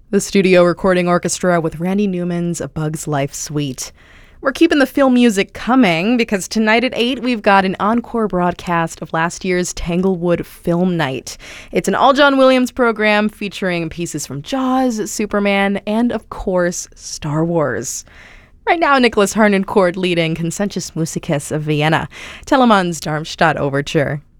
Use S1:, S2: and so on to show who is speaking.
S1: The Studio Recording Orchestra with Randy Newman's A Bug's Life Suite. We're keeping the film music coming because tonight at 8 we've got an encore broadcast of last year's Tanglewood Film Night. It's an all John Williams program featuring pieces from Jaws, Superman, and of course, Star Wars. Right now, Nicholas Harnoncourt leading Consensus Musicus of Vienna, Telemann's Darmstadt Overture.